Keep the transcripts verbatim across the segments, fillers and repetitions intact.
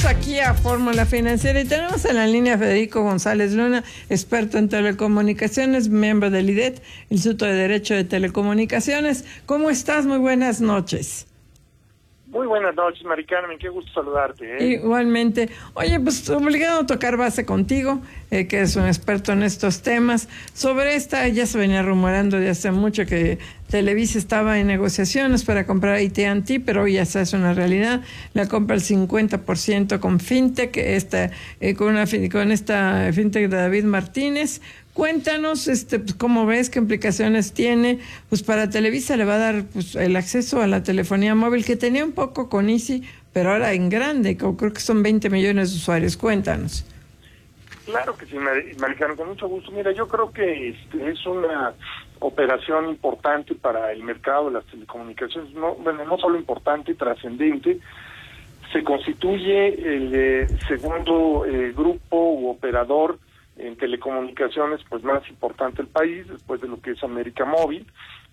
Regresamos aquí a Fórmula Financiera y tenemos en la línea a Federico González Luna, experto en telecomunicaciones, miembro del I D E T, Instituto de Derecho de Telecomunicaciones. ¿Cómo estás? Muy buenas noches. Muy buenas noches, Mari Carmen, qué gusto saludarte. ¿eh? Igualmente. Oye, pues obligado a tocar base contigo, eh, que es un experto en estos temas. Sobre esta, ya se venía rumorando de hace mucho que Televisa estaba en negociaciones para comprar A T and T, pero hoy ya se hace una realidad. La compra el cincuenta por ciento con Fintech, esta, eh, con, una, con esta Fintech de David Martínez. Cuéntanos, este, pues, cómo ves, qué implicaciones tiene. Pues para Televisa le va a dar pues, el acceso a la telefonía móvil que tenía un poco con Easy, pero ahora en grande, creo que son veinte millones de usuarios. Cuéntanos. Claro que sí, Maricano, con mucho gusto. Mira, yo creo que este, es una operación importante para el mercado de las telecomunicaciones. No, bueno, no solo importante, trascendente. Se constituye el eh, segundo eh, grupo u operador en telecomunicaciones pues más importante del país, después de lo que es América Móvil.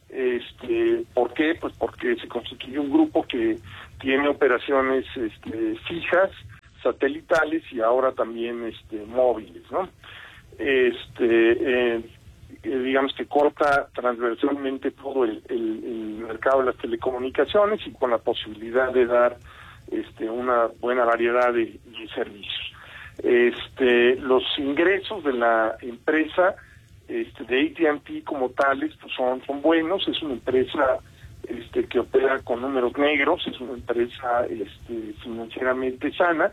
Este, ¿por qué? Pues porque se constituye un grupo que tiene operaciones este, fijas, satelitales y ahora también este, móviles, ¿no? Este, eh, eh, digamos que corta transversalmente todo el, el, el mercado de las telecomunicaciones y con la posibilidad de dar este, una buena variedad de, de servicios. Este, los ingresos de la empresa este, de A T and T como tales pues son, son buenos. Es una empresa este, que opera con números negros, es una empresa este, financieramente sana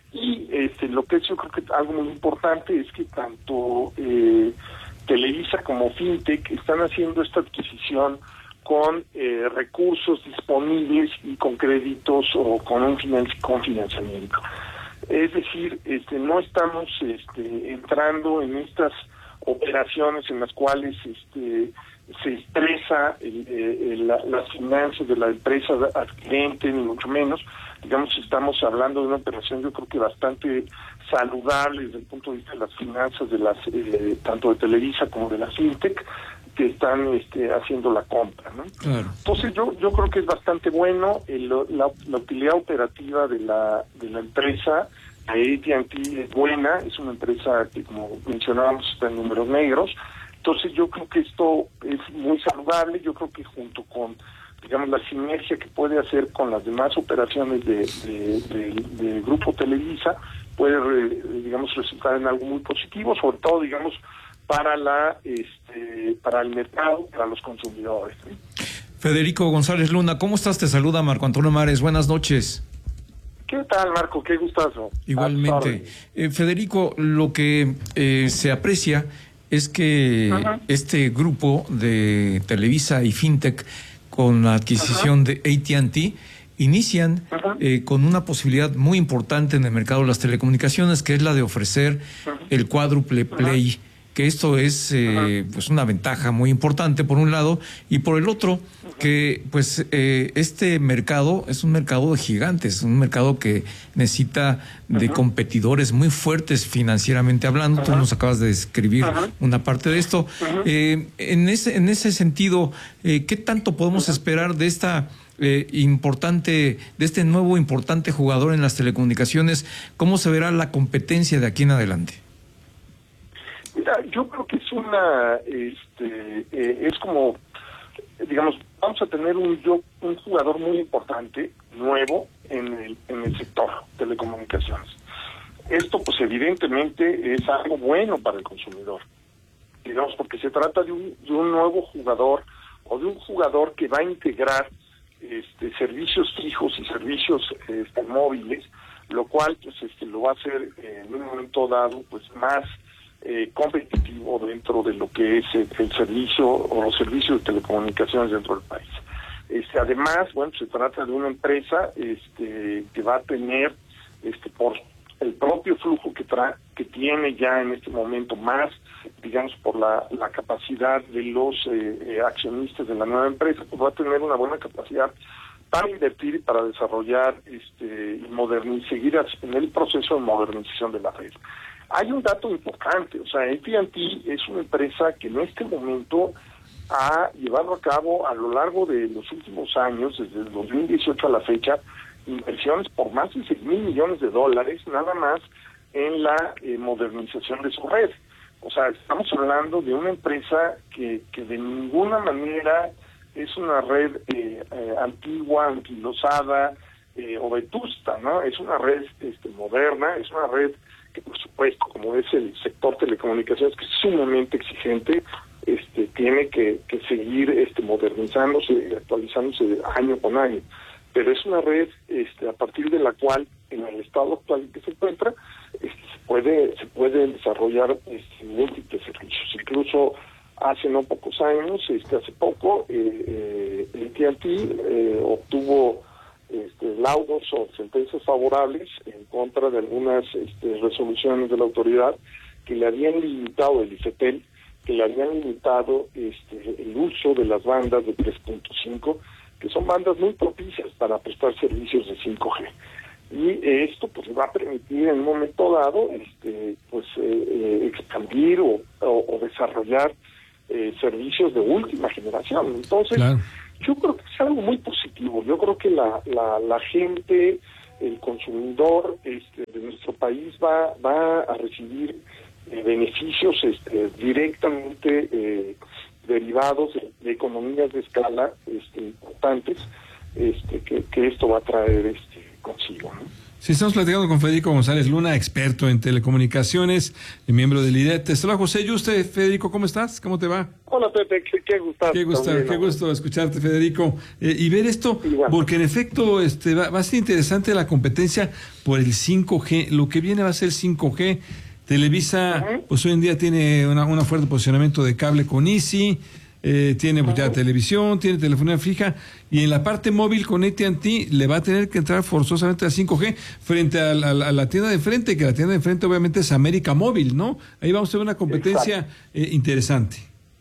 y este, lo que es yo creo que algo muy importante es que tanto eh, Televisa como Fintech están haciendo esta adquisición con eh, recursos disponibles y con créditos o con un financi- con financiamiento. Es decir, este, no estamos este, entrando en estas operaciones en las cuales este, se expresa el, el, la, las finanzas de la empresa adquirente, ni mucho menos. Digamos, estamos hablando de una operación yo creo que bastante saludable desde el punto de vista de las finanzas de las eh, tanto de Televisa como de la Fintech que están este, haciendo la compra, ¿no? Claro. Entonces yo yo creo que es bastante bueno el, la, la utilidad operativa de la de la empresa de A T and T es buena, es una empresa que como mencionábamos está en números negros. Entonces yo creo que esto es muy saludable. Yo creo que junto con digamos la sinergia que puede hacer con las demás operaciones de, de, de, de Grupo Televisa puede digamos resultar en algo muy positivo, sobre todo digamos para la este para el mercado, para los consumidores. Federico González Luna, ¿cómo estás? Te saluda Marco Antonio Mares, buenas noches. ¿Qué tal, Marco? Qué gustazo. Igualmente. Eh, Federico, lo que eh, se aprecia es que uh-huh. este grupo de Televisa y Fintech con la adquisición uh-huh. de A T and T inician uh-huh. eh, con una posibilidad muy importante en el mercado de las telecomunicaciones, que es la de ofrecer uh-huh. el cuádruple play, uh-huh. que esto es eh, pues una ventaja muy importante por un lado, y por el otro, que pues eh, este mercado es un mercado de gigantes, un mercado que necesita de uh-huh. competidores muy fuertes financieramente hablando. Uh-huh. Tú nos acabas de describir uh-huh. una parte de esto. Uh-huh. Eh, en ese en ese sentido, eh, ¿qué tanto podemos uh-huh. esperar de esta eh, importante, de este nuevo importante jugador en las telecomunicaciones? ¿Cómo se verá la competencia de aquí en adelante? Mira, yo creo que es una, este, eh, es como, digamos, vamos a tener un yo, un jugador muy importante, nuevo, en el, en el sector telecomunicaciones. Esto, pues, evidentemente es algo bueno para el consumidor, digamos, porque se trata de un, de un nuevo jugador o de un jugador que va a integrar este, servicios fijos y servicios este, móviles, lo cual, pues, este, lo va a hacer eh, en un momento dado, pues, más Eh, competitivo dentro de lo que es el, el servicio o los servicios de telecomunicaciones dentro del país. Este, además, bueno, se trata de una empresa este, que va a tener, este, por el propio flujo que tra que tiene ya en este momento, más, digamos, por la, la capacidad de los eh, accionistas de la nueva empresa, pues va a tener una buena capacidad para invertir y para desarrollar este, y modernizar, seguir en el proceso de modernización de la red. Hay un dato importante, o sea, A T and T es una empresa que en este momento ha llevado a cabo a lo largo de los últimos años, desde el dos mil dieciocho a la fecha, inversiones por más de seis mil millones de dólares nada más en la eh, modernización de su red. O sea, estamos hablando de una empresa que, que de ninguna manera es una red eh, eh, antigua, anquilosada eh, o vetusta, ¿no? Es una red este, moderna, es una red que, por supuesto, como es el sector telecomunicaciones, que es sumamente exigente, este, tiene que, que seguir este, modernizándose y actualizándose año con año. Pero es una red este, a partir de la cual, en el estado actual en que se encuentra, este, se puede se pueden desarrollar este, múltiples servicios. Incluso hace no pocos años, este, hace poco, eh, eh, A T and T eh, obtuvo este, laudos o sentencias favorables en contra de algunas este, resoluciones de la autoridad que le habían limitado, el IFETEL, que le habían limitado este, el uso de las bandas de tres punto cinco, que son bandas muy propicias para prestar servicios de cinco G. Y esto pues va a permitir en un momento dado este, pues eh, eh, expandir o, o, o desarrollar eh, servicios de última generación. Entonces, claro, yo creo que es algo muy positivo. Yo creo que la, la, la gente, el consumidor este, de nuestro país va, va a recibir eh, beneficios este, directamente eh, derivados de, de economías de escala este, importantes este, que, que esto va a traer este, consigo, ¿no? Sí, estamos platicando con Federico González Luna, experto en telecomunicaciones, miembro del I D E T. Hola, José Yuste. Federico, ¿cómo estás? ¿Cómo te va? Hola, Pepe, qué, qué gusto. Qué gusto, también, qué ¿no? gusto escucharte, Federico. Eh, y ver esto, Igual. Porque en efecto este va, va a ser interesante la competencia por el cinco G. Lo que viene va a ser cinco G. Televisa, uh-huh. pues hoy en día tiene una, una fuerte posicionamiento de cable con Easy. Eh, tiene pues, ya televisión, tiene telefonía fija, y en la parte móvil con A T and T le va a tener que entrar forzosamente a cinco G frente a la, a la tienda de enfrente, que la tienda de enfrente obviamente es América Móvil, ¿no? Ahí vamos a tener una competencia eh, interesante.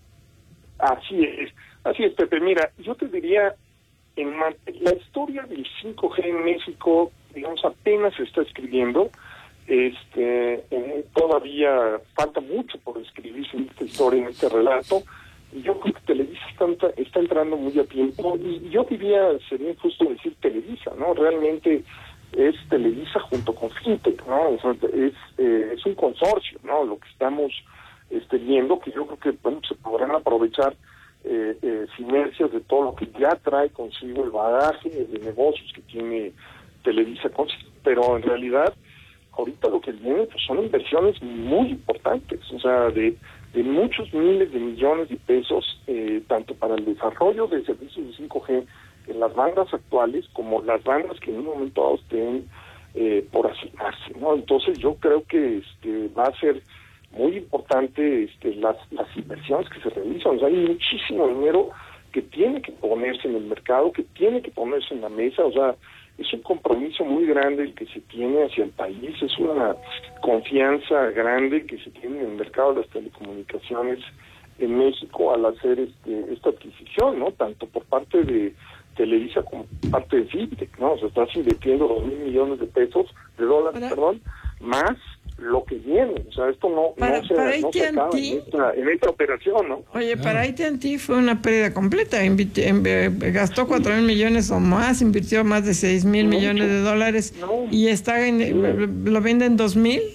Así es, así es, Pepe. Mira, yo te diría, en la historia del cinco G en México, digamos, apenas se está escribiendo. Este, eh, todavía falta mucho por escribirse en esta historia, en este relato. Yo creo que Televisa está, está entrando muy a tiempo, y yo diría, sería injusto decir Televisa, ¿no? Realmente es Televisa junto con Fintech, ¿no? O sea, es, eh, es un consorcio, ¿no? Lo que estamos este, viendo, que yo creo que bueno, se podrán aprovechar eh, eh, sinergias de todo lo que ya trae consigo el bagaje de negocios que tiene Televisa consigo, pero en realidad ahorita lo que viene pues, son inversiones muy importantes, o sea, de de muchos miles de millones de pesos, eh, tanto para el desarrollo de servicios de cinco G en las bandas actuales, como las bandas que en un momento dado estén eh, por asignarse, ¿no? Entonces yo creo que este va a ser muy importante este las, las inversiones que se realizan. O sea, hay muchísimo dinero que tiene que ponerse en el mercado, que tiene que ponerse en la mesa. O sea, es un compromiso muy grande el que se tiene hacia el país, es una confianza grande que se tiene en el mercado de las telecomunicaciones en México al hacer este esta adquisición, ¿no? Tanto por parte de Televisa como por parte de Fintech, ¿no? O sea, estás invirtiendo dos mil millones de pesos, de dólares, para... perdón, más lo que viene. O sea, esto no, para, no se, para no se acaba en esta, en esta operación, ¿no? Oye, para A T and T fue una pérdida completa. Invit- en, eh, gastó cuatro mil millones o más, invirtió más de seis mil millones de dólares no. y está en, sí. lo vende en dos mil.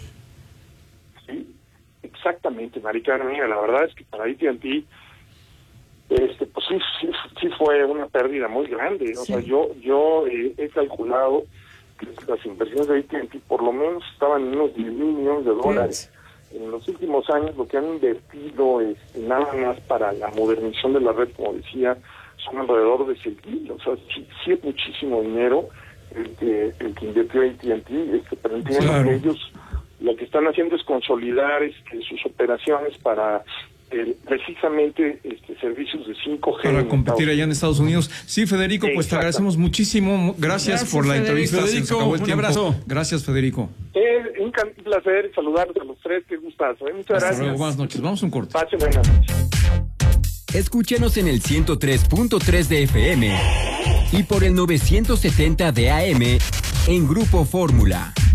Sí, exactamente, Mari Carmen. Mira, la verdad es que para A T and T este, pues sí, sí, sí fue una pérdida muy grande. O sí. sea, yo, yo eh, he calculado que las inversiones de A T and T por lo menos estaban en unos diez mil millones de dólares. Sí. En los últimos años lo que han invertido este, nada más para la modernización de la red, como decía, son alrededor de seis mil. O sea, sí, sí es muchísimo dinero el que, el que invirtió A T and T, este, pero entiendo claro. que ellos lo que están haciendo es consolidar este, sus operaciones para Eh, precisamente este servicios de cinco G para competir allá en Estados Unidos. Sí, Federico, pues Exacto. te agradecemos muchísimo. Gracias, Gracias por la Federico. entrevista. Federico, Se acabó el un tiempo. abrazo. Gracias, Federico. Eh, un placer saludarlos a los tres. Qué gustazo. ¿eh? Muchas Hasta gracias. Luego, buenas noches. Vamos a un corte. Pase buenas noches. Escúchenos en el ciento tres punto tres de F M y por el novecientos setenta de A M en Grupo Fórmula.